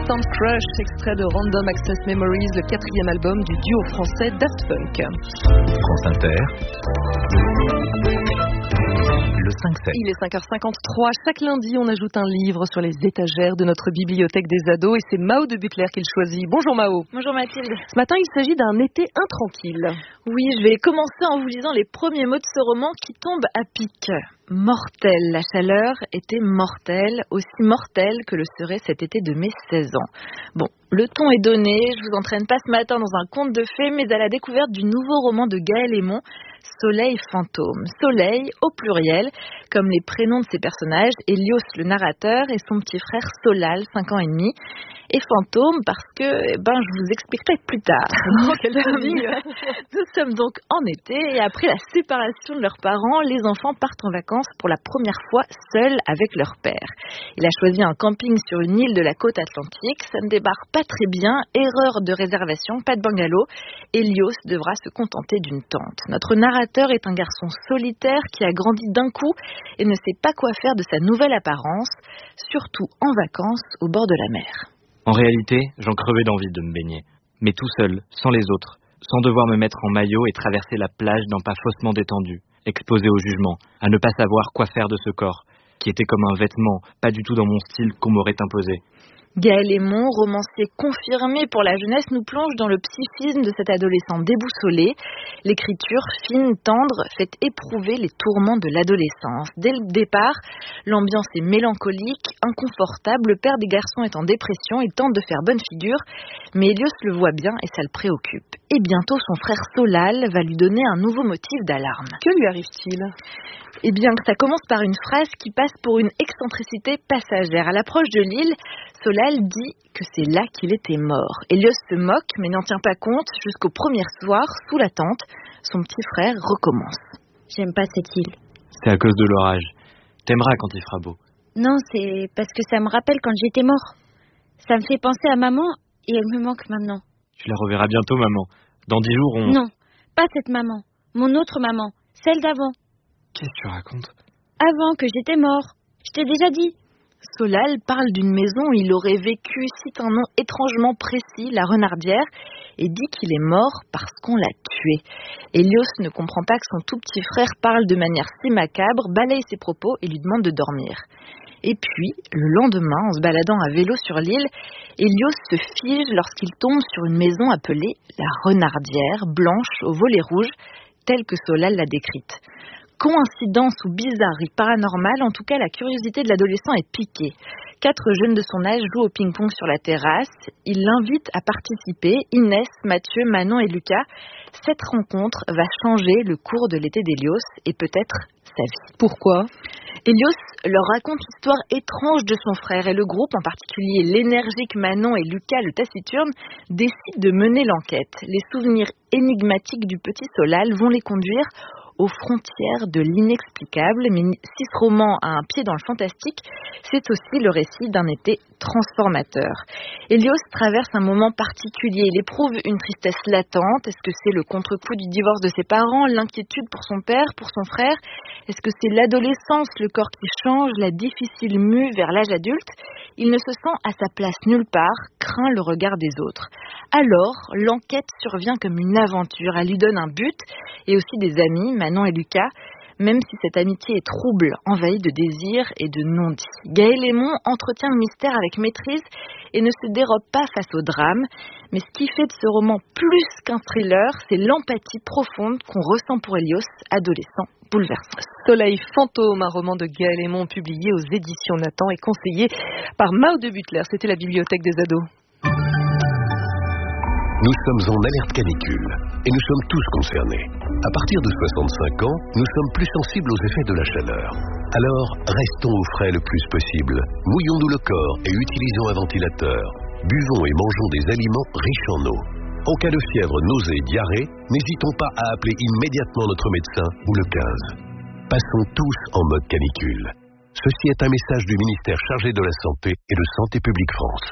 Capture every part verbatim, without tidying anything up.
Instant Crush, extrait de Random Access Memories, le quatrième album du duo français Daft Punk. France Inter. Le cinq sept. Il est cinq heures cinquante-trois. Chaque lundi, on ajoute un livre sur les étagères de notre bibliothèque des ados et c'est Mao de Butler qui le choisit. Bonjour Mao. Bonjour Mathilde. Ce matin, il s'agit d'un été intranquille. Oui, je vais commencer en vous lisant les premiers mots de ce roman qui tombe à pic. Mortel. La chaleur était mortelle, aussi mortelle que le serait cet été de mes seize ans. Bon, le ton est donné, je vous entraîne pas ce matin dans un conte de fées, mais à la découverte du nouveau roman de Gaël Aymon, Soleil fantôme. Soleil au pluriel, comme les prénoms de ses personnages, Hélios le narrateur et son petit frère Solal, cinq ans et demi. Et fantôme parce que, eh ben, je vous expliquerai plus tard. Nous sommes, nous sommes donc en été et après la séparation de leurs parents, les enfants partent en vacances pour la première fois seuls avec leur père. Il a choisi un camping sur une île de la côte atlantique. Ça ne débarque pas très bien. Erreur de réservation, pas de bungalow. Hélios devra se contenter d'une tente. Notre narrateur est un garçon solitaire qui a grandi d'un coup et ne sait pas quoi faire de sa nouvelle apparence, surtout en vacances au bord de la mer. En réalité, j'en crevais d'envie de me baigner. Mais tout seul, sans les autres, sans devoir me mettre en maillot et traverser la plage d'un pas faussement détendu, exposé au jugement, à ne pas savoir quoi faire de ce corps, qui était comme un vêtement, pas du tout dans mon style qu'on m'aurait imposé. Gaël Aymon, romancier confirmé pour la jeunesse, nous plonge dans le psychisme de cet adolescent déboussolé. L'écriture fine, tendre, fait éprouver les tourments de l'adolescence. Dès le départ, l'ambiance est mélancolique, inconfortable. Le père des garçons est en dépression, il tente de faire bonne figure, mais Hélios le voit bien et ça le préoccupe. Et bientôt, son frère Solal va lui donner un nouveau motif d'alarme. Que lui arrive-t-il ? Eh bien, ça commence par une phrase qui passe pour une excentricité passagère. À l'approche de l'île, Solal dit que c'est là qu'il était mort. Hélios se moque, mais n'en tient pas compte. Jusqu'au premier soir, sous la tente, son petit frère recommence. J'aime pas cette île. C'est à cause de l'orage. T'aimeras quand il fera beau. Non, c'est parce que ça me rappelle quand j'étais mort. Ça me fait penser à maman et elle me manque maintenant. Tu la reverras bientôt, maman. Dans dix jours, on... Non, pas cette maman. Mon autre maman. Celle d'avant. Qu'est-ce que tu racontes ? Avant que j'étais mort. Je t'ai déjà dit. Solal parle d'une maison où il aurait vécu, cite un nom étrangement précis, la Renardière, et dit qu'il est mort parce qu'on l'a tué. Hélios ne comprend pas que son tout petit frère parle de manière si macabre, balaye ses propos et lui demande de dormir. Et puis, le lendemain, en se baladant à vélo sur l'île, Hélios se fige lorsqu'il tombe sur une maison appelée la Renardière, blanche aux volets rouges, telle que Solal l'a décrite. Coïncidence ou bizarrerie paranormale, en tout cas la curiosité de l'adolescent est piquée. Quatre jeunes de son âge jouent au ping-pong sur la terrasse. Il l'invite à participer, Inès, Mathieu, Manon et Lucas. Cette rencontre va changer le cours de l'été d'Hélios et peut-être sa vie. Pourquoi ? Hélios leur raconte l'histoire étrange de son frère et le groupe, en particulier l'énergique Manon et Lucas le taciturne, décide de mener l'enquête. Les souvenirs énigmatiques du petit Solal vont les conduire aux frontières de l'inexplicable, mais si ce roman a un pied dans le fantastique, c'est aussi le récit d'un été transformateur. Hélios traverse un moment particulier, il éprouve une tristesse latente. Est-ce que c'est le contre-coup du divorce de ses parents, l'inquiétude pour son père, pour son frère ? Est-ce que c'est l'adolescence, le corps qui change, la difficile mue vers l'âge adulte ? Il ne se sent à sa place nulle part, craint le regard des autres. Alors, l'enquête survient comme une aventure, elle lui donne un but et aussi des amis, Manon et Lucas, même si cette amitié est trouble, envahie de désirs et de non-dits. Gaël Aymon entretient le mystère avec maîtrise et ne se dérobe pas face au drame, mais ce qui fait de ce roman plus qu'un thriller, c'est l'empathie profonde qu'on ressent pour Hélios, adolescent bouleversant. Soleil fantôme, un roman de Gaël Aymon publié aux éditions Nathan et conseillé par Mao de Butler. C'était la bibliothèque des ados. Nous sommes en alerte canicule et nous sommes tous concernés. À partir de soixante-cinq ans, nous sommes plus sensibles aux effets de la chaleur. Alors, restons au frais le plus possible. Mouillons-nous le corps et utilisons un ventilateur. Buvons et mangeons des aliments riches en eau. En cas de fièvre, nausée, diarrhée, n'hésitons pas à appeler immédiatement notre médecin ou le quinze. Passons tous en mode canicule. Ceci est un message du ministère chargé de la Santé et de Santé publique France.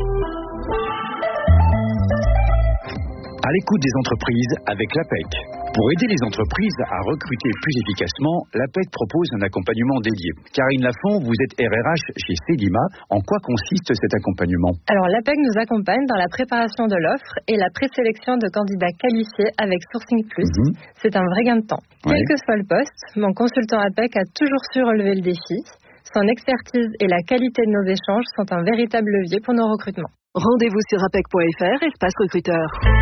À l'écoute des entreprises avec l'A P E C. Pour aider les entreprises à recruter plus efficacement, l'A P E C propose un accompagnement dédié. Karine Lafont, vous êtes R R H chez Cedima. En quoi consiste cet accompagnement? Alors l'A P E C nous accompagne dans la préparation de l'offre et la présélection de candidats qualifiés avec Sourcing Plus. Mmh. C'est un vrai gain de temps. Ouais. Quel que soit le poste, mon consultant A P E C a toujours su relever le défi. Son expertise et la qualité de nos échanges sont un véritable levier pour nos recrutements. Rendez-vous sur apec point f r, espace recruteur.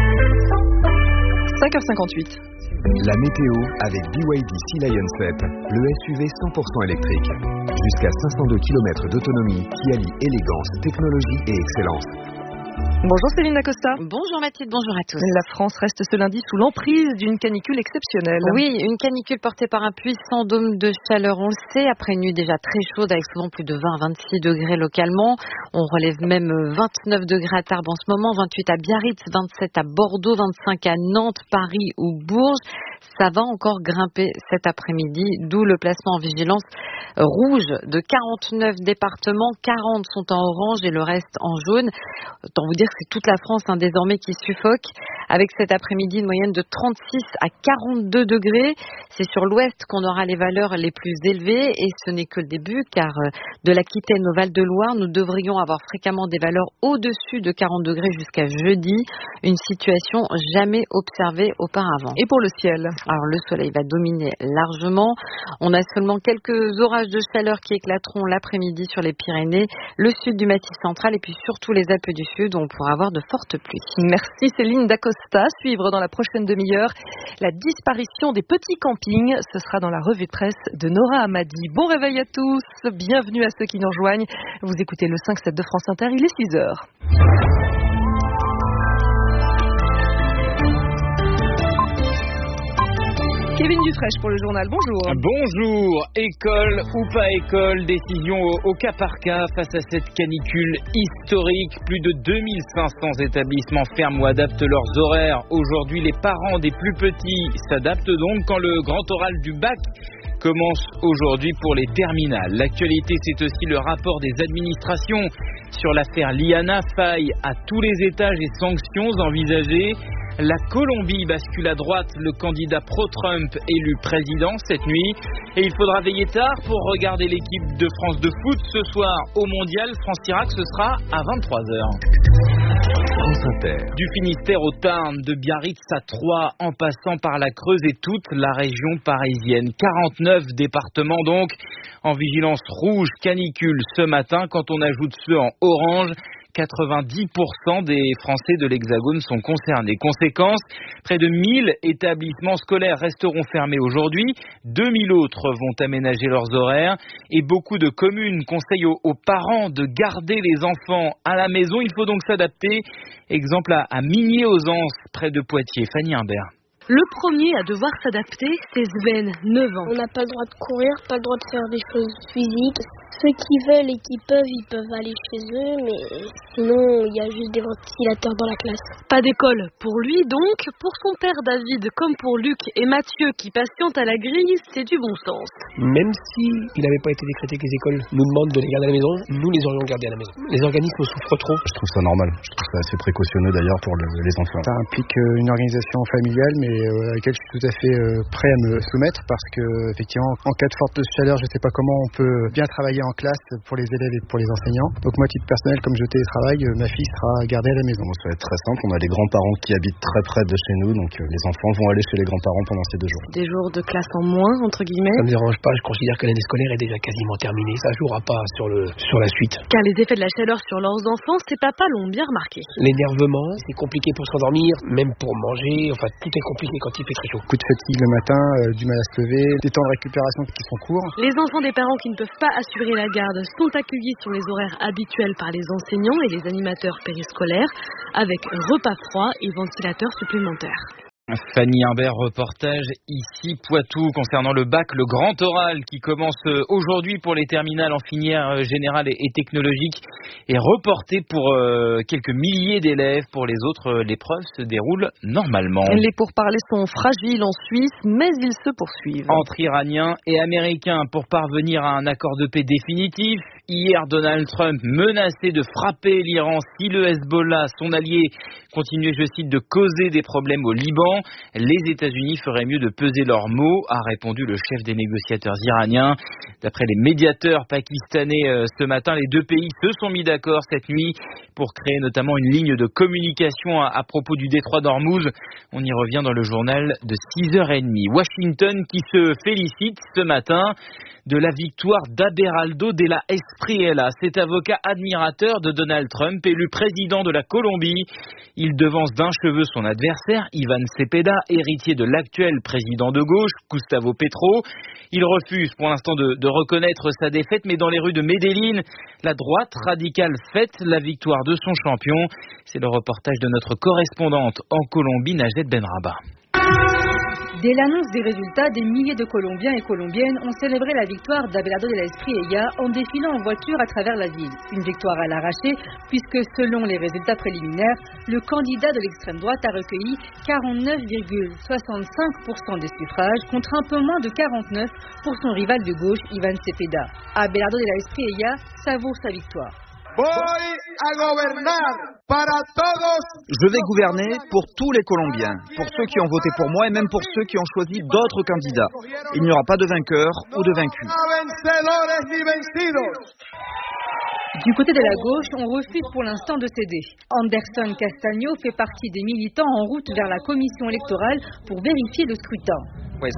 cinq heures cinquante-huit. La météo avec B Y D Sea Lion sept, le S U V cent pour cent électrique. Jusqu'à cinq cent deux kilomètres d'autonomie qui allie élégance, technologie et excellence. Bonjour Céline Acosta. Bonjour Mathilde, bonjour à tous. La France reste ce lundi sous l'emprise d'une canicule exceptionnelle. Oui, une canicule portée par un puissant dôme de chaleur, on le sait, après une nuit déjà très chaude avec souvent plus de vingt à vingt-six degrés localement. On relève même vingt-neuf degrés à Tarbes en ce moment, vingt-huit à Biarritz, vingt-sept à Bordeaux, vingt-cinq à Nantes, Paris ou Bourges. Ça va encore grimper cet après-midi, d'où le placement en vigilance rouge de quarante-neuf départements, quarante sont en orange et le reste en jaune. Autant vous dire que c'est toute la France hein, désormais qui suffoque, avec cet après-midi une moyenne de trente-six à quarante-deux degrés. C'est sur l'ouest qu'on aura les valeurs les plus élevées et ce n'est que le début car de l'Aquitaine au Val-de-Loire, nous devrions avoir fréquemment des valeurs au-dessus de quarante degrés jusqu'à jeudi. Une situation jamais observée auparavant. Et pour le ciel? Alors le soleil va dominer largement. On a seulement quelques orages de chaleur qui éclateront l'après-midi sur les Pyrénées, le sud du Massif central et puis surtout les Alpes du Sud où on pourra avoir de fortes pluies. Merci Céline d'Acosta. Suivre dans la prochaine demi-heure la disparition des petits campings. Ce sera dans la revue de presse de Nora Hamadi. Bon réveil à tous. Bienvenue à ceux qui nous rejoignent. Vous écoutez le cinq sept de France Inter. Il est six heures. Kevin Dufresne pour le journal, bonjour. Bonjour, école ou pas école, décision au, au cas par cas face à cette canicule historique. Plus de deux mille cinq cents établissements ferment ou adaptent leurs horaires. Aujourd'hui, les parents des plus petits s'adaptent donc quand le grand oral du bac commence aujourd'hui pour les terminales. L'actualité, c'est aussi le rapport des administrations sur l'affaire Liana, faille à tous les étages et sanctions envisagées. La Colombie bascule à droite, le candidat pro-Trump élu président cette nuit. Et il faudra veiller tard pour regarder l'équipe de France de foot ce soir au Mondial. France-Irak, ce sera à vingt-trois heures. France Inter. Du Finistère au Tarn, de Biarritz à Troyes, en passant par la Creuse et toute la région parisienne. quarante-neuf départements donc en vigilance rouge canicule ce matin. Quand on ajoute ceux en orange, quatre-vingt-dix pour cent des Français de l'Hexagone sont concernés. Conséquence, près de mille établissements scolaires resteront fermés aujourd'hui. deux mille autres vont aménager leurs horaires. Et beaucoup de communes conseillent aux, aux parents de garder les enfants à la maison. Il faut donc s'adapter. Exemple à, à Migné-aux-Anses, près de Poitiers. Fanny Imbert. Le premier à devoir s'adapter, c'est Sven, neuf ans. On n'a pas le droit de courir, pas le droit de faire des choses physiques. Ceux qui veulent et qui peuvent, ils peuvent aller chez eux, mais sinon, il y a juste des ventilateurs dans la classe. Pas d'école pour lui donc. Pour son père David, comme pour Luc et Mathieu qui patientent à la grille, c'est du bon sens. Même si il n'avait pas été décrété que les écoles nous demandent de les garder à la maison, nous les aurions gardés à la maison. Les organismes souffrent trop. Je trouve ça normal. Je trouve ça assez précautionneux d'ailleurs pour le, les enfants. Ça implique une organisation familiale, mais à laquelle je suis tout à fait prêt à me soumettre parce que, effectivement, en cas de forte chaleur, je ne sais pas comment on peut bien travailler en classe pour les élèves et pour les enseignants. Donc moi, à titre personnel, comme je télétravaille, ma fille sera gardée à la maison. Ça va être très simple. On a des grands-parents qui habitent très près de chez nous, donc les enfants vont aller chez les grands-parents pendant ces deux jours. Des jours de classe en moins, entre guillemets. Ça ne me dérange pas. Je considère que l'année scolaire est déjà quasiment terminée. Ça ne jouera pas sur, le, sur la suite. Car les effets de la chaleur sur leurs enfants, ces papas l'ont bien remarqué. L'énervement, c'est compliqué pour s'endormir, même pour manger. Enfin, tout est compliqué quand il fait très chaud. Coup de fatigue le matin, euh, du mal à se lever, des temps de récupération qui sont courts. Les enfants des parents qui ne peuvent pas assurer la garde sont accueillis sur les horaires habituels par les enseignants et les animateurs périscolaires, avec repas froids et ventilateurs supplémentaires. Fanny Imbert, reportage ici Poitou concernant le bac, le grand oral qui commence aujourd'hui pour les terminales en filière générale et technologique est reporté pour euh, quelques milliers d'élèves. Pour les autres, l'épreuve se déroule normalement. Les pourparlers sont fragiles en Suisse, mais ils se poursuivent. Entre Iraniens et Américains pour parvenir à un accord de paix définitif. Hier, Donald Trump menaçait de frapper l'Iran si le Hezbollah, son allié, continuait, je cite, de causer des problèmes au Liban. Les États-Unis feraient mieux de peser leurs mots, a répondu le chef des négociateurs iraniens. D'après les médiateurs pakistanais euh, ce matin, les deux pays se sont mis d'accord cette nuit pour créer notamment une ligne de communication à, à propos du détroit d'Ormuz. On y revient dans le journal de six heures trente. Washington qui se félicite ce matin de la victoire d'Abelardo de la Espriella, cet avocat admirateur de Donald Trump, élu président de la Colombie. Il devance d'un cheveu son adversaire, Ivan Cepeda, héritier de l'actuel président de gauche, Gustavo Petro. Il refuse pour l'instant de, de reconnaître sa défaite, mais dans les rues de Medellín, la droite radicale fête la victoire de son champion. C'est le reportage de notre correspondante en Colombie, Najed Benraba. Dès l'annonce des résultats, des milliers de Colombiens et Colombiennes ont célébré la victoire d'Abelardo de la Espriella en défilant en voiture à travers la ville. Une victoire à l'arraché, puisque selon les résultats préliminaires, le candidat de l'extrême droite a recueilli quarante-neuf virgule soixante-cinq pour cent des suffrages, contre un peu moins de quarante-neuf pour pour son rival de gauche, Ivan Cepeda. Abelardo de la Espriella savoure sa victoire. Je vais gouverner pour tous les Colombiens, pour ceux qui ont voté pour moi et même pour ceux qui ont choisi d'autres candidats. Il n'y aura pas de vainqueur ou de vaincu. Du côté de la gauche, on refuse pour l'instant de céder. Anderson Castaño fait partie des militants en route vers la commission électorale pour vérifier le scrutin.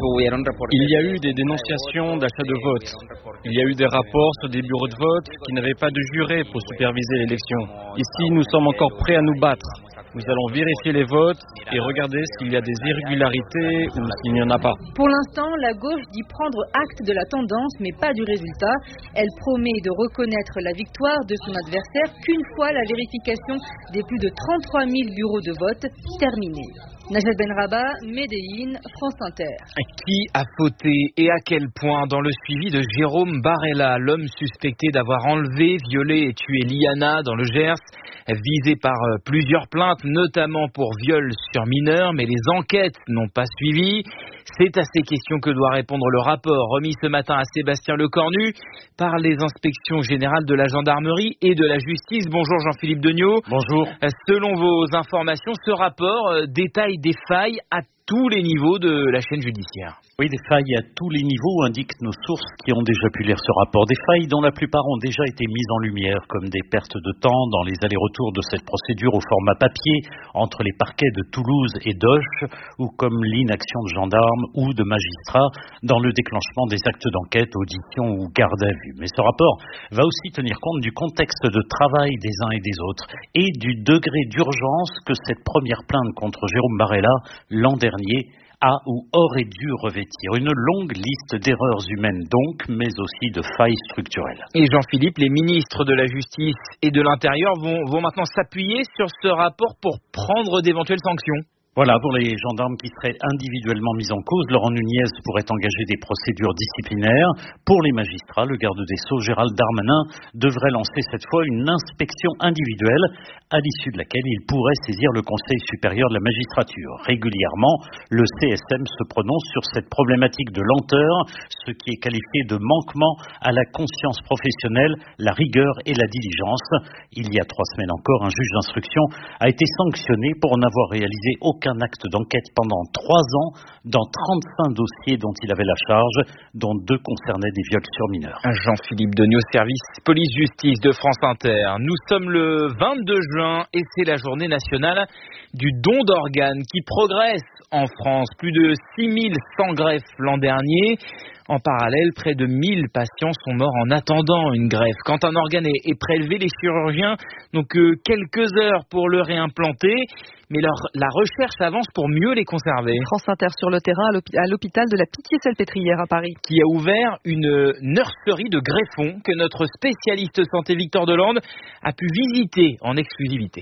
Il y a eu des dénonciations d'achat de vote. Il y a eu des rapports sur des bureaux de vote qui n'avaient pas de juré pour superviser l'élection. Ici, nous sommes encore prêts à nous battre. Nous allons vérifier les votes et regarder s'il y a des irrégularités ou s'il n'y en a pas. Pour l'instant, la gauche dit prendre acte de la tendance, mais pas du résultat. Elle promet de reconnaître la victoire de son adversaire qu'une fois la vérification des plus de trente-trois mille bureaux de vote terminée. Najed Benraba, Medellín, France Inter. Qui a fauté et à quel point dans le suivi de Jérôme Barella, l'homme suspecté d'avoir enlevé, violé et tué Liana dans le Gers, visé par plusieurs plaintes, notamment pour viol sur mineur, mais les enquêtes n'ont pas suivi. C'est à ces questions que doit répondre le rapport remis ce matin à Sébastien Lecornu par les inspections générales de la gendarmerie et de la justice. Bonjour Jean-Philippe Degnaud. Bonjour. Selon vos informations, ce rapport détaille des failles à tous les niveaux de la chaîne judiciaire. Oui, des failles à tous les niveaux, indiquent nos sources qui ont déjà pu lire ce rapport. Des failles dont la plupart ont déjà été mises en lumière, comme des pertes de temps dans les allers-retours de cette procédure au format papier entre les parquets de Toulouse et d'Auch, ou comme l'inaction de gendarmes ou de magistrats dans le déclenchement des actes d'enquête, audition ou garde à vue. Mais ce rapport va aussi tenir compte du contexte de travail des uns et des autres et du degré d'urgence que cette première plainte contre Jérôme Barella l'an dernier a ou aurait dû revêtir. Une longue liste d'erreurs humaines donc, mais aussi de failles structurelles. Et Jean-Philippe, les ministres de la Justice et de l'Intérieur vont, vont maintenant s'appuyer sur ce rapport pour prendre d'éventuelles sanctions. Voilà, pour les gendarmes qui seraient individuellement mis en cause, Laurent Nunez pourrait engager des procédures disciplinaires. Pour les magistrats, le garde des Sceaux, Gérald Darmanin, devrait lancer cette fois une inspection individuelle, à l'issue de laquelle il pourrait saisir le Conseil supérieur de la magistrature. Régulièrement, le C S M se prononce sur cette problématique de lenteur, ce qui est qualifié de manquement à la conscience professionnelle, la rigueur et la diligence. Il y a trois semaines encore, un juge d'instruction a été sanctionné pour n'avoir réalisé aucun un acte d'enquête pendant trois ans dans trente-cinq dossiers dont il avait la charge, dont deux concernaient des viols sur mineurs. Jean-Philippe Degnaud, service police-justice de France Inter. Nous sommes le vingt-deux juin et c'est la journée nationale du don d'organes qui progresse en France. Plus de six mille cent greffes l'an dernier. En parallèle, près de mille patients sont morts en attendant une greffe. Quand un organe est, est prélevé, les chirurgiens n'ont que quelques heures pour le réimplanter. Mais leur, la recherche avance pour mieux les conserver. France Inter sur le terrain à l'hôpital de la Pitié-Salpêtrière à Paris. Qui a ouvert une nurserie de greffons que notre spécialiste santé Victor Delande a pu visiter en exclusivité.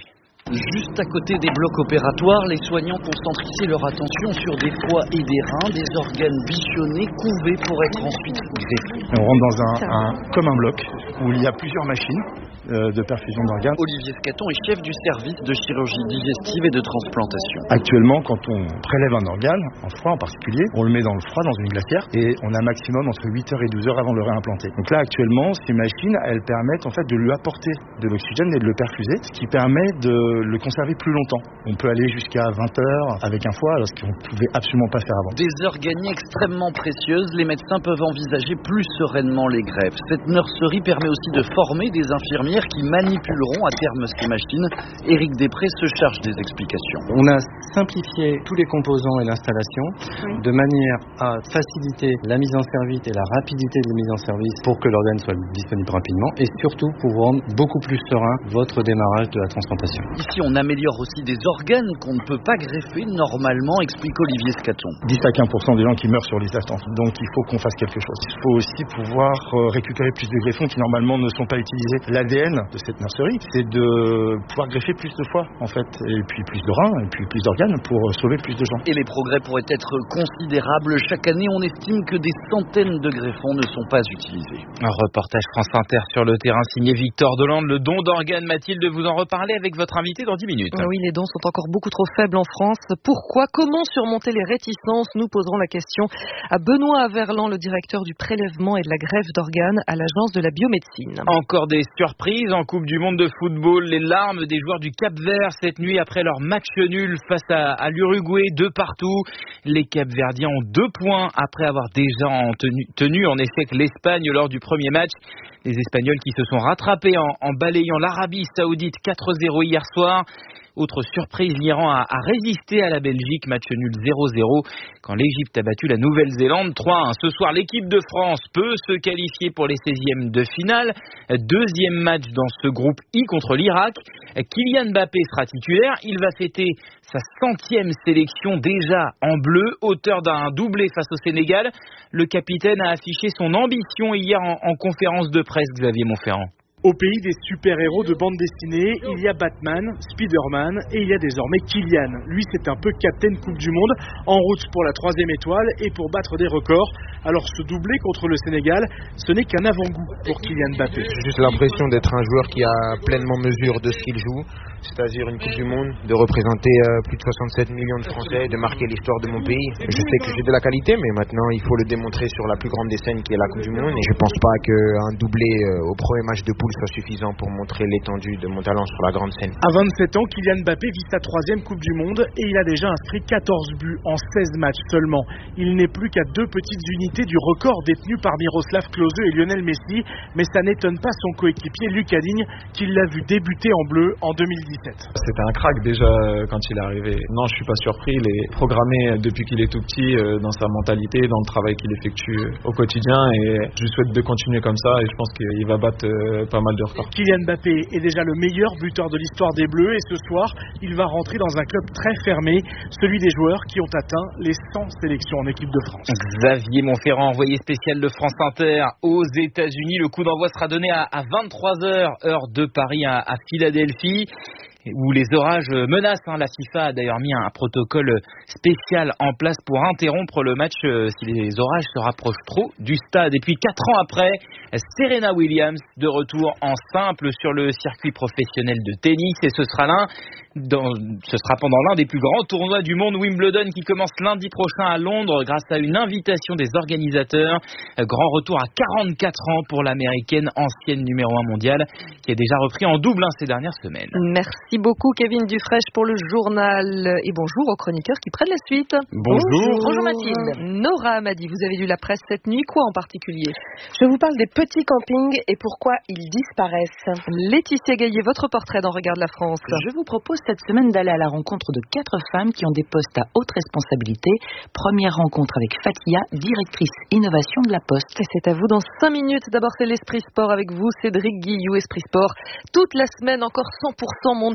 Juste à côté des blocs opératoires, les soignants concentrent ici leur attention sur des foies et des reins, des organes bichonnés, couvés pour être ensuite greffés. On rentre dans un, un, comme un bloc où il y a plusieurs machines euh, de perfusion d'organes. Olivier Scaton est chef du service de chirurgie digestive et de transplantation. Actuellement, quand on prélève un organe, en froid en particulier, on le met dans le froid, dans une glacière, et on a un maximum entre huit heures et douze heures avant de le réimplanter. Donc là, actuellement, ces machines, elles permettent en fait de lui apporter de l'oxygène et de le perfuser, ce qui permet de le conserver plus longtemps. On peut aller jusqu'à vingt heures avec un foie, alors ce qu'on ne pouvait absolument pas faire avant. Des organes extrêmement précieuses, les médecins peuvent envisager plus sereinement les greffes. Cette nurserie permet aussi de former des infirmières qui manipuleront à terme ces machines. Éric Després se charge des explications. On a simplifié tous les composants et l'installation oui. de manière à faciliter la mise en service et la rapidité de la mise en service pour que l'organe soit disponible rapidement et surtout pour rendre beaucoup plus serein votre démarrage de la transplantation. Ici, on améliore aussi des organes qu'on ne peut pas greffer normalement, explique Olivier Scaton. dix à quinze pour cent des gens qui meurent sur liste d'attente. Donc il faut qu'on fasse quelque chose. Il faut aussi pouvoir récupérer plus de greffons qui normalement ne sont pas utilisés. L'A D N de cette nurserie, c'est de pouvoir greffer plus de foie en fait, et puis plus de reins, et puis plus d'organes pour sauver plus de gens. Et les progrès pourraient être considérables. Chaque année, on estime que des centaines de greffons ne sont pas utilisés. Un reportage France Inter sur le terrain signé Victor Delande. Le don d'organes, Mathilde, vous en reparlez avec votre invité dans dix minutes. Oui, les dons sont encore beaucoup trop faibles en France. Pourquoi ? Comment surmonter les réticences ? Nous poserons la question à Benoît Averland, le directeur du prélèvement et de la greffe d'organes à l'Agence de la biomédecine. Encore des surprises en Coupe du Monde de football. Les larmes des joueurs du Cap-Vert cette nuit après leur match nul face à, à l'Uruguay, de partout. Les Cap-Verdiens ont deux points après avoir déjà en tenu, tenu en échec l'Espagne lors du premier match. Les Espagnols qui se sont rattrapés en, en balayant l'Arabie Saoudite quatre zéro hier soir. Autre surprise, l'Iran a, a résisté à la Belgique, match nul zéro zéro, quand l'Égypte a battu la Nouvelle-Zélande trois un. Ce soir, l'équipe de France peut se qualifier pour les seizièmes de finale. Deuxième match dans ce groupe I contre l'Irak. Kylian Mbappé sera titulaire. Il va fêter sa centième sélection déjà en bleu, auteur d'un doublé face au Sénégal. Le capitaine a affiché son ambition hier en, en conférence de presse, Xavier Montferrand. Au pays des super-héros de bande dessinée, il y a Batman, Spider-Man et il y a désormais Kylian. Lui, c'est un peu Captain Coupe du Monde, en route pour la troisième étoile et pour battre des records. Alors ce doublé contre le Sénégal, ce n'est qu'un avant-goût pour Kylian Mbappé. J'ai juste l'impression d'être un joueur qui a pleinement mesure de ce qu'il joue, c'est-à-dire une Coupe du Monde, de représenter euh, plus de soixante-sept millions de Français, de marquer l'histoire de mon pays. Je sais que j'ai de la qualité, mais maintenant il faut le démontrer sur la plus grande des scènes qui est la Coupe du Monde. Et je pense pas qu'un doublé euh, au premier match de poule soit suffisant pour montrer l'étendue de mon talent sur la grande scène. À vingt-sept ans, Kylian Mbappé vit sa troisième Coupe du Monde et il a déjà inscrit quatorze buts en seize matchs seulement. Il n'est plus qu'à deux petites unités du record détenu par Miroslav Klose et Lionel Messi, mais ça n'étonne pas son coéquipier Lucas Digne qui l'a vu débuter en bleu en deux mille dix-sept. C'était un crack déjà quand il est arrivé. Non, je suis pas surpris. Il est programmé depuis qu'il est tout petit dans sa mentalité, dans le travail qu'il effectue au quotidien, et je lui souhaite de continuer comme ça et je pense qu'il va battre pas mal de records. Kylian Mbappé est déjà le meilleur buteur de l'histoire des Bleus et ce soir, il va rentrer dans un club très fermé, celui des joueurs qui ont atteint les cent sélections en équipe de France. Xavier Montferrand, envoyé spécial de France Inter aux États-Unis. Le coup d'envoi sera donné à, à vingt-trois heures, heure de Paris à, à Philadelphie, où les orages menacent. Hein. La FIFA a d'ailleurs mis un protocole spécial en place pour interrompre le match euh, si les orages se rapprochent trop du stade. Et puis quatre ans après, Serena Williams de retour en simple sur le circuit professionnel de tennis, et ce sera l'un dans, ce sera pendant l'un des plus grands tournois du monde, Wimbledon, qui commence lundi prochain à Londres grâce à une invitation des organisateurs. Grand retour à quarante-quatre ans pour l'américaine, ancienne numéro un mondiale, qui a déjà repris en double hein, ces dernières semaines. Merci beaucoup Kevin Dufresne pour le journal, et bonjour aux chroniqueurs qui prennent la suite. Bonjour. Bonjour Mathilde. Nora Amadi, vous avez lu la presse cette nuit, quoi en particulier? Je vous parle des petits campings et pourquoi ils disparaissent. Laetitia Gaillet, votre portrait dans Regarde la France. Je vous propose cette semaine d'aller à la rencontre de quatre femmes qui ont des postes à haute responsabilité. Première rencontre avec Fatia, directrice innovation de la Poste. Et c'est à vous dans cinq minutes. D'abord c'est l'Esprit Sport avec vous, Cédric Guillou, Esprit Sport. Toute la semaine, encore cent pour cent mondial.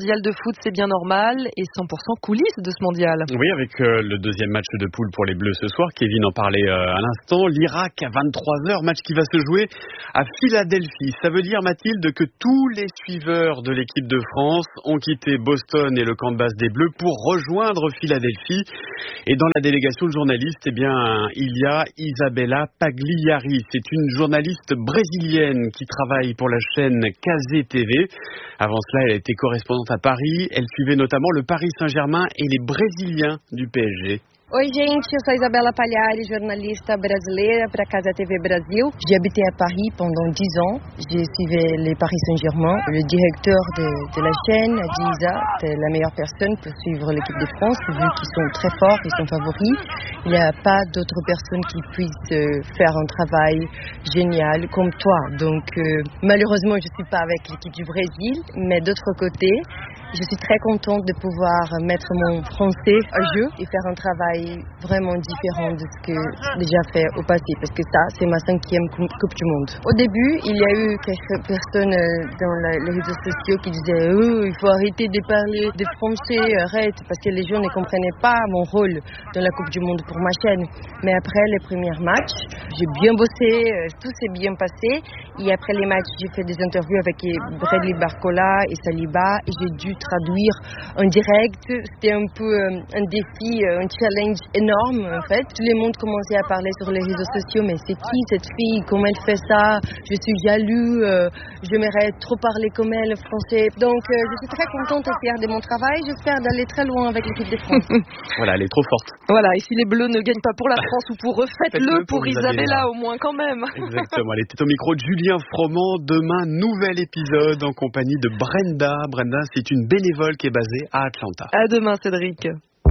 mondial de foot, c'est bien normal, et cent pour cent coulisses de ce mondial. Oui, avec euh, le deuxième match de poule pour les Bleus ce soir. Kevin en parlait euh, à l'instant. L'Irak à vingt-trois heures, match qui va se jouer à Philadelphie. Ça veut dire, Mathilde, que tous les suiveurs de l'équipe de France ont quitté Boston et le camp de base des Bleus pour rejoindre Philadelphie. Et dans la délégation de journalistes, eh bien, il y a Isabella Pagliari. C'est une journaliste brésilienne qui travaille pour la chaîne Cazé T V. Avant cela, elle était correspondante à Paris. Elle suivait notamment le Paris Saint-Germain et les Brésiliens du P S G. Oi gente, eu sou Isabella Pagliari, jornalista brasileira para Casa T V Brasil. J'ai habité à Paris pendant dix ans. J'ai suivi les Paris Saint-Germain. Le directeur de, de la chaîne a dit Isa, t'es la meilleure personne pour suivre l'équipe de France, vu qu'ils sont très forts, ils sont favoris. Il n'y a pas d'autres personnes qui puissent faire un travail génial comme toi. Donc euh, malheureusement, je ne suis pas avec l'équipe du Brésil, mais d'autre côté, je suis très contente de pouvoir mettre mon français à jeu et faire un travail vraiment différent de ce que j'ai déjà fait au passé, parce que ça, c'est ma cinquième Coupe du Monde. Au début, il y a eu quelques personnes dans les réseaux sociaux qui disaient oh, il faut arrêter de parler de français, arrête, parce que les gens ne comprenaient pas mon rôle dans la Coupe du Monde pour ma chaîne. Mais après les premiers matchs, j'ai bien bossé, tout s'est bien passé. Et après les matchs, j'ai fait des interviews avec Bradley Barcola et Saliba, et j'ai dû traduire en direct. C'était un peu un défi, un challenge énorme en fait. Tout le monde commençait à parler sur les réseaux sociaux, mais c'est qui cette fille, comment elle fait ça, je suis jaloux, euh, j'aimerais trop parler comme elle français. Donc euh, je suis très contente et fière de mon travail. J'espère d'aller très loin avec l'équipe de France. Voilà, elle est trop forte. Voilà, et si les Bleus ne gagnent pas pour la France ou pour eux, faites-le pour, pour Isabella, Isabella au moins quand même. Exactement, elle était au micro de Julien Froment. Demain, nouvel épisode en compagnie de Brenda. Brenda, c'est une bénévole qui est basée à Atlanta. À demain, Cédric.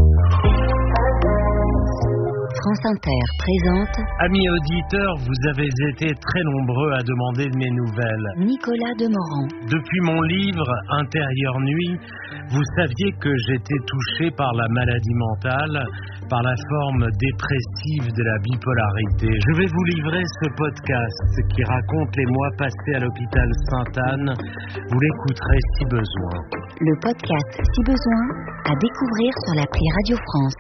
France Inter présente. Amis auditeurs, vous avez été très nombreux à demander de mes nouvelles. Nicolas Demorand. Depuis mon livre Intérieure Nuit, vous saviez que j'étais touché par la maladie mentale, par la forme dépressive de la bipolarité. Je vais vous livrer ce podcast qui raconte les mois passés à l'hôpital Sainte-Anne. Vous l'écouterez si besoin. Le podcast Si besoin, à découvrir sur l'appli Radio France.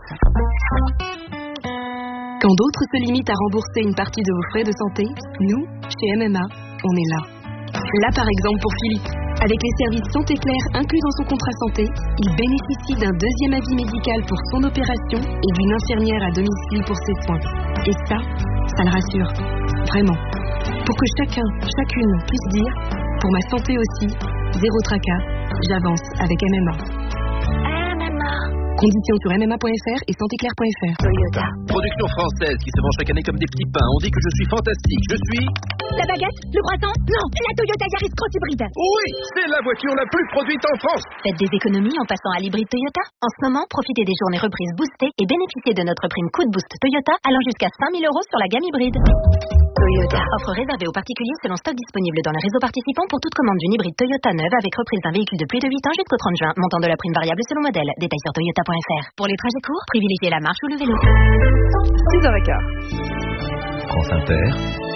Quand d'autres se limitent à rembourser une partie de vos frais de santé, nous, chez M M A, on est là. Là, par exemple, pour Philippe. Avec les services Santé Claire inclus dans son contrat santé, il bénéficie d'un deuxième avis médical pour son opération et d'une infirmière à domicile pour ses soins. Et ça, ça le rassure. Vraiment. Pour que chacun, chacune puisse dire, pour ma santé aussi, zéro tracas, j'avance avec M M A. Conditions sur m m a point f r et santé claire point f r. Toyota. Production française qui se vend chaque année comme des petits pains. On dit que je suis fantastique. Je suis... La baguette? Le croissant? Non, la Toyota Yaris Cross Hybride. Oui, c'est la voiture la plus produite en France. Faites des économies en passant à l'hybride Toyota. En ce moment, profitez des journées reprises boostées et bénéficiez de notre prime coup de boost Toyota allant jusqu'à cinq mille euros sur la gamme hybride. Toyota. Offre réservée aux particuliers selon stock disponible dans les réseaux participants pour toute commande d'une hybride Toyota neuve avec reprise d'un véhicule de plus de huit ans jusqu'au trente juin. Montant de la prime variable selon modèle. Détail sur toyota point f r. Pour les trajets courts, privilégiez la marche ou le vélo. six heures quinze. France Inter.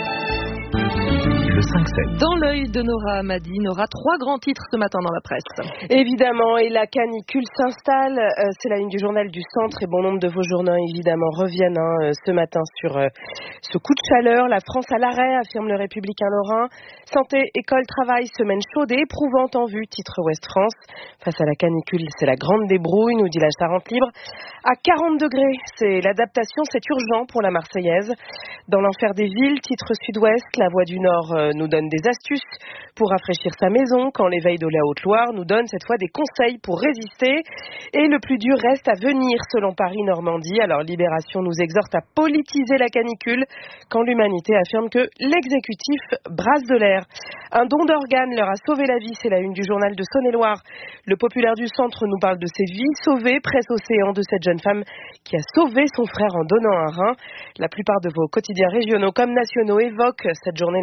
Le cinq sept. Dans l'œil de Nora Hamadi, Nora, trois grands titres ce matin dans la presse. Évidemment, et la canicule s'installe. Euh, c'est la ligne du journal du centre et bon nombre de vos journaux, évidemment, reviennent hein, ce matin sur euh, ce coup de chaleur. La France à l'arrêt, affirme le Républicain Lorrain. Santé, école, travail, semaine chaude et éprouvante en vue, titre Ouest France. Face à la canicule, c'est la grande débrouille, nous dit la Charente Libre. À quarante degrés, c'est l'adaptation, c'est urgent pour la Marseillaise. Dans l'enfer des villes, titre Sud-Ouest, la Voix du Nord euh, nous donne des astuces pour rafraîchir sa maison, quand l'éveil de la Haute-Loire nous donne cette fois des conseils pour résister. Et le plus dur reste à venir, selon Paris-Normandie. Alors Libération nous exhorte à politiser la canicule, quand l'humanité affirme que l'exécutif brasse de l'air. Un don d'organes leur a sauvé la vie, c'est la une du journal de Saône-et-Loire. Le Populaire du Centre nous parle de ses vies sauvées, presse océan de cette jeune femme qui a sauvé son frère en donnant un rein. La plupart de vos quotidiens régionaux comme nationaux évoquent cette journée nationale du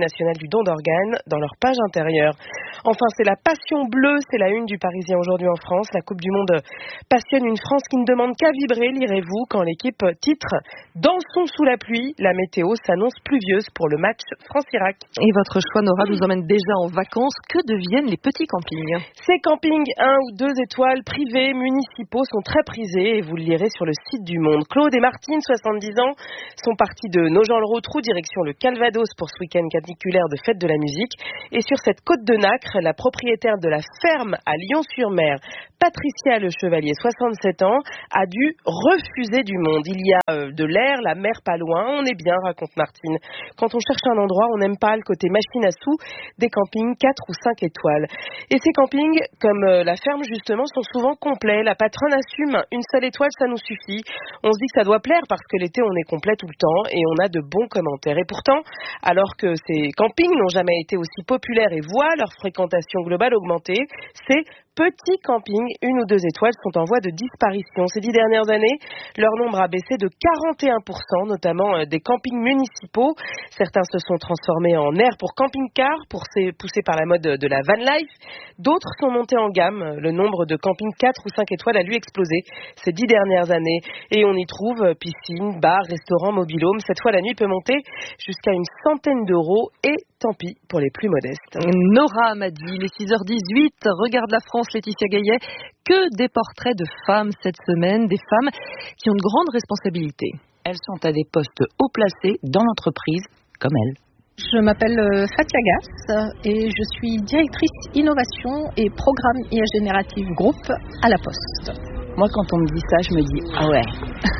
plus don d'organes dans leur page intérieure. Enfin, c'est la passion bleue, c'est la une du Parisien aujourd'hui en France. La Coupe du Monde passionne une France qui ne demande qu'à vibrer, lirez-vous, quand l'équipe titre « Dansons sous la pluie ». La météo s'annonce pluvieuse pour le match France-Irak. Et votre choix, Nora, nous emmène déjà en vacances. Que deviennent les petits campings? Ces campings un ou deux étoiles privés, municipaux, sont très prisés et vous le lirez sur le site du Monde. Claude et Martine, soixante-dix ans, sont partis de Nogent-le-Rotrou, direction le Calvados pour ce week-end caniculaire de fête de la musique. Et sur cette côte de Nacre, la propriétaire de la ferme à Lyon-sur-Mer, Patricia Le Chevalier, soixante-sept ans, a dû refuser du monde. Il y a euh, de l'air, la mer pas loin, on est bien, raconte Martine. Quand on cherche un endroit, on n'aime pas le côté machine à sous des campings quatre ou cinq étoiles. Et ces campings, comme euh, la ferme justement, sont souvent complets. La patronne assume, une seule étoile, ça nous suffit. On se dit que ça doit plaire parce que l'été, on est complet tout le temps et on a de bons commentaires. Et pourtant, alors que ces campings n'ont jamais été aussi populaires et voient leur fréquentation globale augmenter, c'est petits campings, une ou deux étoiles, sont en voie de disparition. Ces dix dernières années, leur nombre a baissé de quarante et un pour cent, notamment des campings municipaux. Certains se sont transformés en aires pour camping-car, poussés par la mode de la van life. D'autres sont montés en gamme. Le nombre de campings quatre ou cinq étoiles a lui explosé ces dix dernières années. Et on y trouve piscine, bar, restaurant, mobil-home. Cette fois, la nuit peut monter jusqu'à une centaine d'euros. Et tant pis pour les plus modestes. Nora Hamadi, les six heures dix-huit, Regarde la France, Laetitia Gaillet. Que des portraits de femmes cette semaine, des femmes qui ont de grandes responsabilités. Elles sont à des postes haut placés dans l'entreprise, comme elles. Je m'appelle Fatia Gass et je suis directrice innovation et programme I A Générative Group à la Poste. Moi, quand on me dit ça, je me dis « Ah ouais !»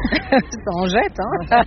Ça en jette, hein.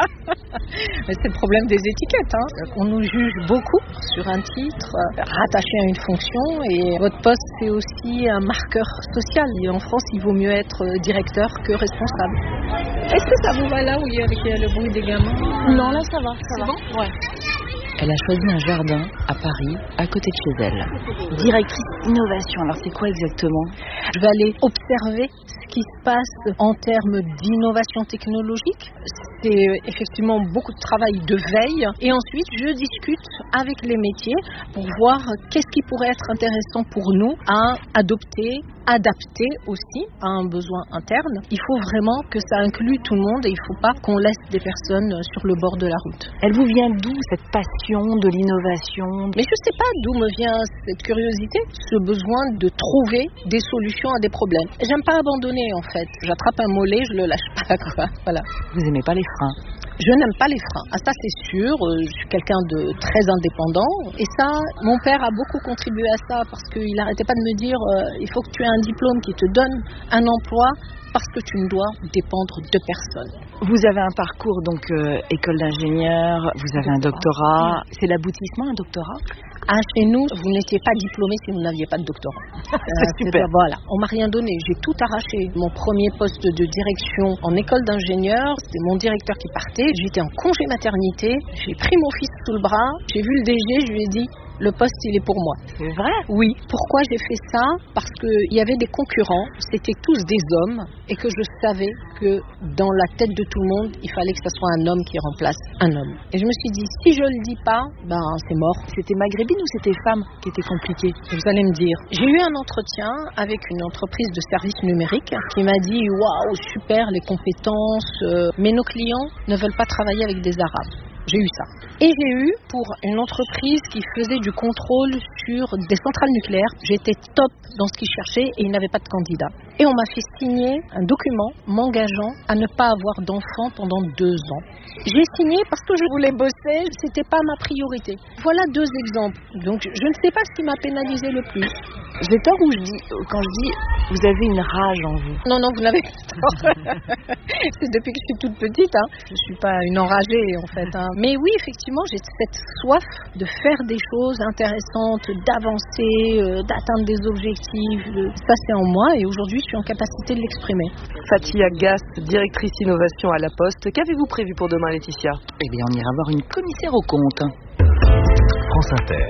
Mais c'est le problème des étiquettes, hein. On nous juge beaucoup sur un titre, rattaché à une fonction, et votre poste, c'est aussi un marqueur social. Et en France, il vaut mieux être directeur que responsable. Est-ce que ça vous va là où il y a avec le bruit des gamins? Non, là, ça va. Ça c'est va. Bon? Ouais. Elle a choisi un jardin à Paris, à côté de chez elle. Directrice innovation, alors c'est quoi exactement? Je vais aller observer ce qui se passe en termes d'innovation technologique. C'est effectivement beaucoup de travail de veille. Et ensuite, je discute avec les métiers pour voir qu'est-ce qui pourrait être intéressant pour nous à adopter, adapter aussi à un besoin interne. Il faut vraiment que ça inclue tout le monde et il ne faut pas qu'on laisse des personnes sur le bord de la route. Elle vous vient d'où cette passion de l'innovation? Mais je ne sais pas d'où me vient cette curiosité, ce besoin de trouver des solutions à des problèmes. J'aime pas abandonner en fait. J'attrape un mollet, je le lâche pas quoi. Voilà. Vous aimez pas les freins? Je n'aime pas les freins. Ah, ça c'est sûr. Je suis quelqu'un de très indépendant. Et ça, mon père a beaucoup contribué à ça parce qu'il n'arrêtait pas de me dire euh, il faut que tu aies un diplôme qui te donne un emploi parce que tu ne dois dépendre de personne. Vous avez un parcours, donc euh, école d'ingénieur, vous avez un doctorat. C'est l'aboutissement, un doctorat? Ah, chez nous, vous n'étiez pas diplômé si vous n'aviez pas de doctorat. C'est euh, super. Voilà, on m'a rien donné. J'ai tout arraché. Mon premier poste de direction en école d'ingénieur, c'était mon directeur qui partait. J'étais en congé maternité. J'ai pris mon fils sous le bras. J'ai vu le D G, je lui ai dit... Le poste, il est pour moi. C'est vrai? Oui. Pourquoi j'ai fait ça? Parce qu'il y avait des concurrents, c'était tous des hommes, et que je savais que dans la tête de tout le monde, il fallait que ce soit un homme qui remplace un homme. Et je me suis dit, si je le dis pas, ben c'est mort. C'était maghrébine ou c'était femme qui était compliquée? Vous allez me dire. J'ai eu un entretien avec une entreprise de services numériques qui m'a dit, waouh, super, les compétences, euh, mais nos clients ne veulent pas travailler avec des Arabes. J'ai eu ça. Et j'ai eu pour une entreprise qui faisait du contrôle sur des centrales nucléaires. J'étais top dans ce qu'ils cherchaient et ils n'avaient pas de candidat. Et on m'a fait signer un document m'engageant à ne pas avoir d'enfant pendant deux ans. J'ai signé parce que je voulais bosser, c'était pas ma priorité. Voilà deux exemples. Donc je ne sais pas ce qui m'a pénalisé le plus. J'ai tort ou je dis, quand je dis vous avez une rage en vous? Non, non, vous n'avez pas tort. C'est depuis que je suis toute petite. Hein. Je ne suis pas une enragée en fait. Hein. Mais oui, effectivement, j'ai cette soif de faire des choses intéressantes, d'avancer, euh, d'atteindre des objectifs. Ça, c'est en moi et aujourd'hui, je suis en capacité de l'exprimer. Fatia Gass, directrice innovation à la Poste. Qu'avez-vous prévu pour demain, Laetitia? Eh bien, on ira voir une commissaire aux comptes. France Inter.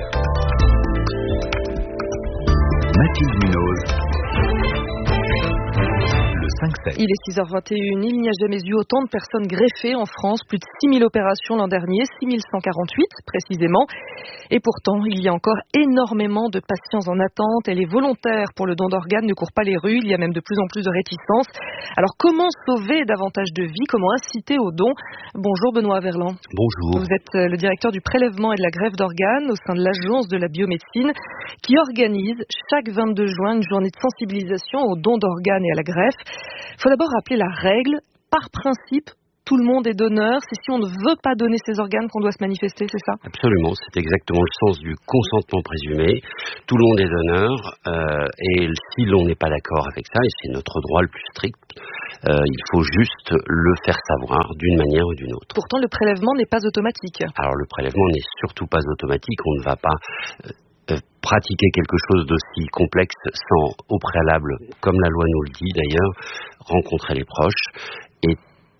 Mathilde Munoz. Le cinq sept. Il est six heures vingt et une, il n'y a jamais eu autant de personnes greffées en France, plus de six mille opérations l'an dernier, six mille cent quarante-huit précisément. Et pourtant, il y a encore énormément de patients en attente et les volontaires pour le don d'organes ne courent pas les rues, il y a même de plus en plus de réticences. Alors comment sauver davantage de vies, comment inciter au don? Bonjour Benoît Verland. Bonjour. Vous êtes le directeur du prélèvement et de la greffe d'organes au sein de l'Agence de la biomédecine qui organise chaque vingt-deux juin une journée de sensibilisation au don d'organes et à la greffe. Il faut d'abord rappeler la règle. Par principe, tout le monde est donneur. C'est si on ne veut pas donner ses organes qu'on doit se manifester, c'est ça? Absolument, c'est exactement le sens du consentement présumé. Tout le monde est donneur euh, et si l'on n'est pas d'accord avec ça, et c'est notre droit le plus strict, euh, il faut juste le faire savoir d'une manière ou d'une autre. Pourtant, le prélèvement n'est pas automatique. Alors le prélèvement n'est surtout pas automatique. On ne va pas euh, pratiquer quelque chose d'aussi complexe sans, au préalable, comme la loi nous le dit d'ailleurs, rencontrer les proches et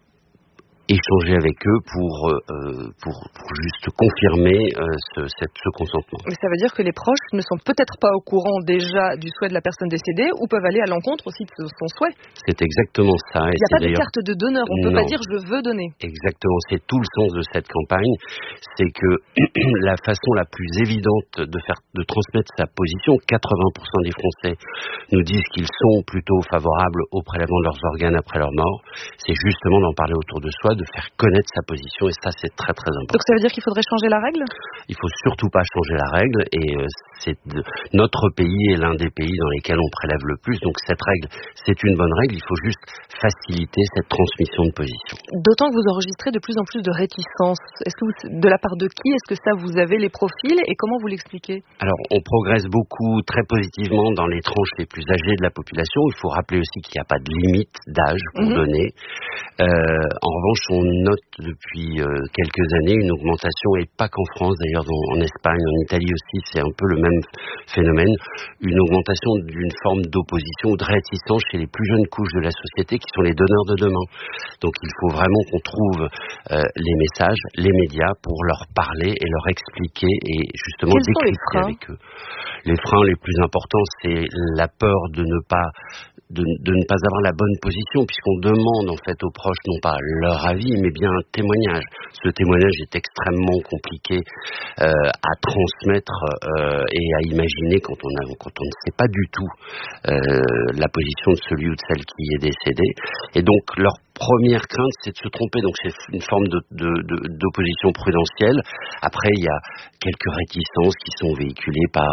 échanger avec eux pour, euh, pour, pour juste confirmer euh, ce, cette, ce consentement. Mais ça veut dire que les proches ne sont peut-être pas au courant déjà du souhait de la personne décédée ou peuvent aller à l'encontre aussi de son souhait. C'est exactement ça. Il n'y a pas de carte de donneur, on ne peut pas dire je veux donner. Exactement, c'est tout le sens de cette campagne, c'est que la façon la plus évidente de, faire, de transmettre sa position, quatre-vingts pour cent des Français nous disent qu'ils sont plutôt favorables au prélèvement de leurs organes après leur mort, c'est justement d'en parler autour de soi, de faire connaître sa position, et ça c'est très très important. Donc ça veut dire qu'il faudrait changer la règle? Il faut surtout pas changer la règle, et euh, c'est de, notre pays est l'un des pays dans lesquels on prélève le plus, donc cette règle c'est une bonne règle, il faut juste faciliter cette transmission de position. D'autant que vous enregistrez de plus en plus de réticences. Est-ce que vous, de la part de qui est-ce que ça vous avez les profils et comment vous l'expliquez? Alors on progresse beaucoup très positivement dans les tranches les plus âgées de la population. Il faut rappeler aussi qu'il n'y a pas de limite d'âge pour mmh. donner. Euh, en revanche, on note depuis euh, quelques années une augmentation, et pas qu'en France d'ailleurs, dans, en Espagne, en Italie aussi, c'est un peu le même phénomène, une augmentation d'une forme d'opposition ou de réticence chez les plus jeunes couches de la société qui sont les donneurs de demain. Donc il faut vraiment qu'on trouve euh, les messages, les médias pour leur parler et leur expliquer et justement décrypter avec eux. Les freins les plus importants, c'est la peur de ne pas De, de ne pas avoir la bonne position, puisqu'on demande en fait aux proches non pas leur avis, mais bien un témoignage. Ce témoignage est extrêmement compliqué euh, à transmettre euh, et à imaginer quand on, a, quand on ne sait pas du tout euh, la position de celui ou de celle qui est décédé. Et donc leur première crainte, c'est de se tromper. Donc c'est une forme de, de, de, d'opposition prudentielle. Après, il y a quelques réticences qui sont véhiculées par,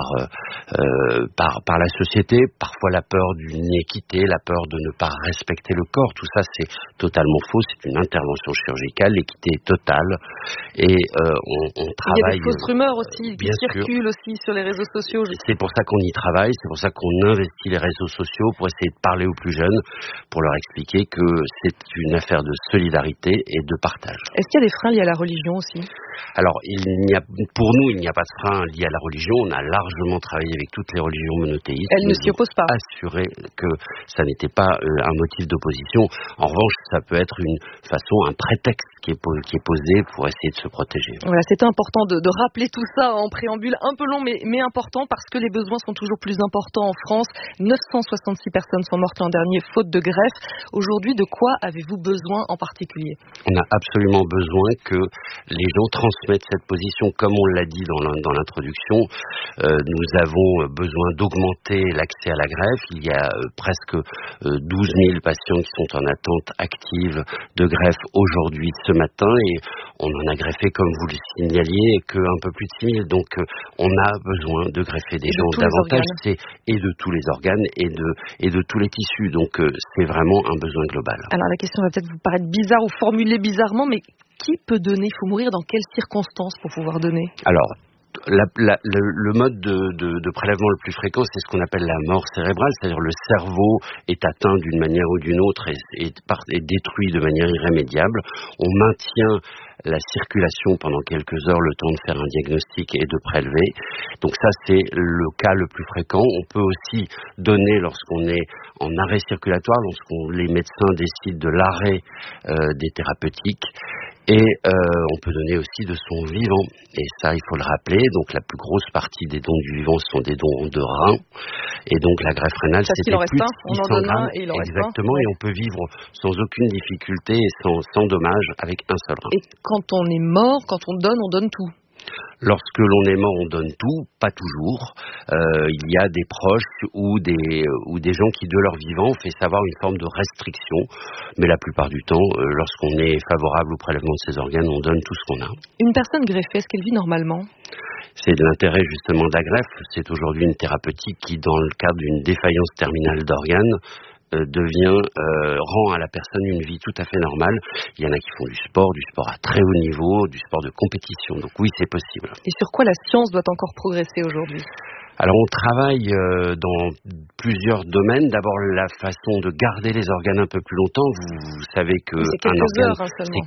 euh, par, par la société. Parfois la peur d'une inéquité, la peur de ne pas respecter le corps. Tout ça, c'est totalement faux. C'est une intervention chirurgicale. L'équité est totale. Et euh, on, on travaille... Il y a des fausses rumeurs aussi qui circulent aussi sur les réseaux sociaux. C'est pour ça qu'on y travaille. C'est pour ça qu'on investit les réseaux sociaux pour essayer de parler aux plus jeunes, pour leur expliquer que c'est une affaire de solidarité et de partage. Est-ce qu'il y a des freins liés à la religion aussi? Alors, il n'y a, pour nous, il n'y a pas de frein lié à la religion. On a largement travaillé avec toutes les religions monothéistes. Elles ne s'y opposent pas. Assurer que ça n'était pas euh, un motif d'opposition. En revanche, ça peut être une façon, un prétexte qui est, qui est posé pour essayer de se protéger. Voilà, c'était important de, de rappeler tout ça en préambule, un peu long mais, mais important, parce que les besoins sont toujours plus importants en France. neuf cent soixante-six personnes sont mortes l'an dernier faute de greffe. Aujourd'hui, de quoi avez-vous besoin en particulier? On a absolument besoin que les gens transmettent cette position, comme on l'a dit dans l'introduction. Euh, nous avons besoin d'augmenter l'accès à la greffe. Il y a euh, presque euh, douze mille patients qui sont en attente active de greffe aujourd'hui, ce matin, et on en a greffé, comme vous le signaliez, qu'un peu plus de six mille. Donc euh, on a besoin de greffer des gens davantage, c'est et de tous les organes et de, et de tous les tissus. Donc euh, c'est vraiment un besoin global. Alors la question va peut-être vous paraître bizarre ou formulée bizarrement, mais qui peut donner? Il faut mourir dans quelles circonstances pour pouvoir donner? Alors, La, la, le, le mode de, de, de prélèvement le plus fréquent, c'est ce qu'on appelle la mort cérébrale, c'est-à-dire le cerveau est atteint d'une manière ou d'une autre et est, est détruit de manière irrémédiable. On maintient la circulation pendant quelques heures, le temps de faire un diagnostic et de prélever. Donc ça, c'est le cas le plus fréquent. On peut aussi donner lorsqu'on est en arrêt circulatoire, lorsqu'on les médecins décident de l'arrêt euh, des thérapeutiques. Et euh, on peut donner aussi de son vivant. Et ça, il faut le rappeler. Donc la plus grosse partie des dons du vivant sont des dons de reins. Et donc la greffe rénale, Parce c'était qu'il en reste plus un, de on en six cents donne un grammes. et il en reste un. Exactement. Ouais. Et on peut vivre sans aucune difficulté et sans, sans dommage avec un seul rein. Et quand on est mort, quand on donne, on donne tout. Lorsque l'on est mort, on donne tout, pas toujours. Euh, il y a des proches ou des, ou des gens qui, de leur vivant, ont fait savoir une forme de restriction. Mais la plupart du temps, euh, lorsqu'on est favorable au prélèvement de ces organes, on donne tout ce qu'on a. Une personne greffée, est-ce qu'elle vit normalement ? C'est de l'intérêt justement de la greffe. C'est aujourd'hui une thérapeutique qui, dans le cadre d'une défaillance terminale d'organes, Euh, devient, euh, rend à la personne une vie tout à fait normale. Il y en a qui font du sport, du sport à très haut niveau, du sport de compétition. Donc oui, c'est possible. Et sur quoi la science doit encore progresser aujourd'hui ? Alors on travaille euh, dans plusieurs domaines. D'abord la façon de garder les organes un peu plus longtemps. Vous, vous savez que c'est un organe, heures, hein, c'est